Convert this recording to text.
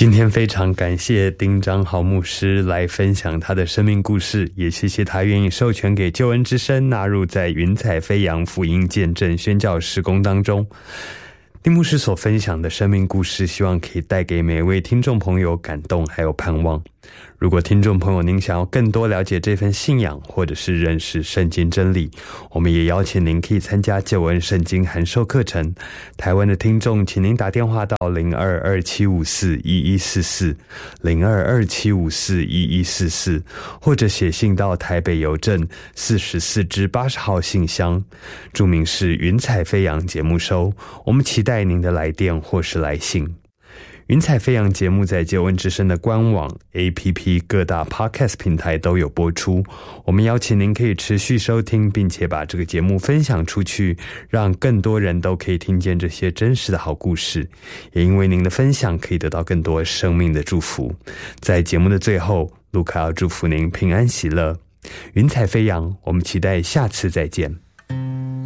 今天非常感谢丁章豪牧师来分享他的生命故事，也谢谢他愿意授权给救恩之声纳入在云彩飞扬福音见证宣教事工当中。丁牧师所分享的生命故事，希望可以带给每位听众朋友感动还有盼望。如果听众朋友您想要更多了解这份信仰，或者是认识圣经真理，我们也邀请您可以参加救恩圣经函授课程。台湾的听众请您打电话到0227541144 0227541144，或者写信到台北邮政44至80号信箱，注明是云彩飞扬节目收，我们期待您的来电或是来信。云彩飞扬节目在救恩之声的官网 APP 各大 Podcast 平台都有播出，我们邀请您可以持续收听，并且把这个节目分享出去，让更多人都可以听见这些真实的好故事，也因为您的分享可以得到更多生命的祝福。在节目的最后，路卡要祝福您平安喜乐，云彩飞扬，我们期待下次再见。